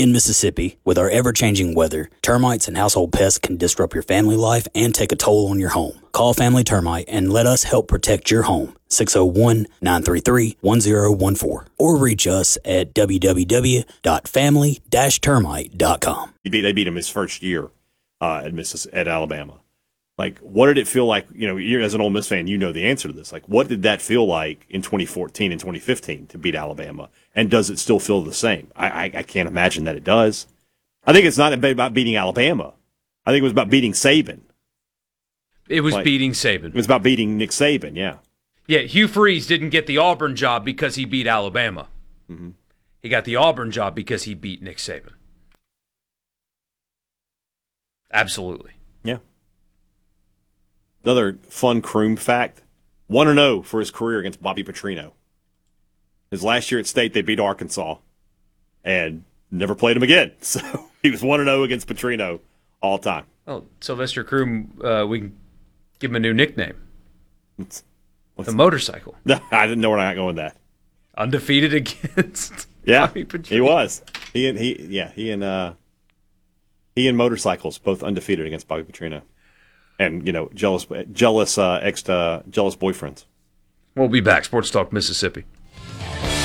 In Mississippi, with our ever-changing weather, termites and household pests can disrupt your family life and take a toll on your home. Call Family Termite and let us help protect your home. 601-933-1014. Or reach us at www.family-termite.com. They beat him his first year at Alabama. Like, what did it feel like? You know, you're, as an Ole Miss fan, you know the answer to this. Like, what did that feel like in 2014 and 2015 to beat Alabama? And does it still feel the same? I can't imagine that it does. I think it's not about beating Alabama. I think it was about beating Saban. It was beating Saban. It was about beating Nick Saban, yeah. Yeah, Hugh Freeze didn't get the Auburn job because he beat Alabama. Mm-hmm. He got the Auburn job because he beat Nick Saban. Absolutely. Yeah. Another fun Croom fact, 1-0 for his career against Bobby Petrino. His last year at State, they beat Arkansas and never played him again. So he was 1-0 against Petrino all time. Oh, Sylvester Croom, we can give him a new nickname. The motorcycle. No, I didn't know where I got going with that. Undefeated against Bobby Petrino. He was. He and motorcycles both undefeated against Bobby Petrino. And, you know, jealous boyfriends. We'll be back. Sports Talk Mississippi.